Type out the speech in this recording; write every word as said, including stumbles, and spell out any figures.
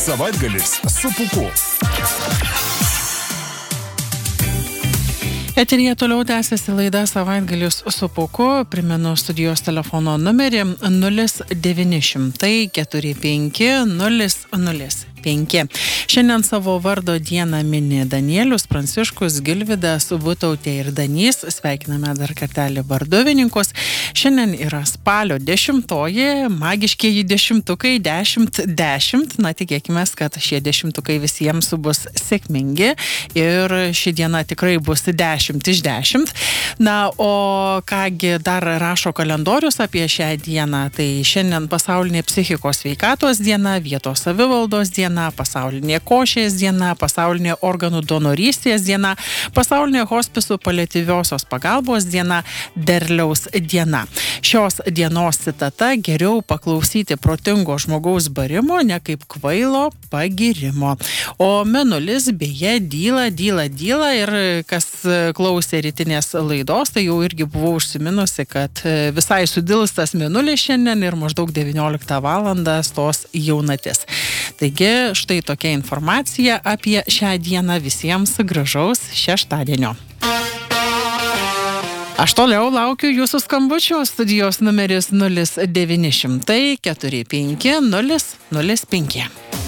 Savaitgalis su Pūku. Eteryje toliau tęsiasi laida Savaitgalis su Pūku. Primenu studijos telefono numerį nulis devyni šimtai keturi penki nulis nulis penki. Šiandien savo vardo dieną mini Danielius, Pranciškus, Gilvydas, Butautė ir Danys. Sveikiname dar kartelį varduvininkus. Šiandien yra spalio dešimtoji, magiškieji dešimtukai, dešimt dešimt. Na, tikėkime, kad šie dešimtukai visiems bus sėkmingi ir ši diena tikrai bus dešimt iš dešimt. Na, o kągi dar rašo kalendorius apie šią dieną, tai šiandien pasaulinė psichikos sveikatos diena, vietos savivaldos diena, pasaulinė košės diena, pasaulinė organų donorystės diena, pasaulinė hospisų paliatyviosios pagalbos diena, derliaus diena. Šios dienos citata: geriau paklausyti protingo žmogaus barimo, ne kaip kvailo pagirimo. O mėnulis beje dyla, dyla, dyla ir kas klausė rytinės laidos, tai jau irgi buvau užsiminusi, kad visai sudilstas mėnulis šiandien ir maždaug devynioliktą valandą stos jaunatis. Taigi, štai tokia informacija apie šią dieną. Visiems gražaus šeštadienio. Aš toliau laukiu jūsų skambučio. Studijos numeris nulis devyni šimtai keturi penki nulis nulis penki.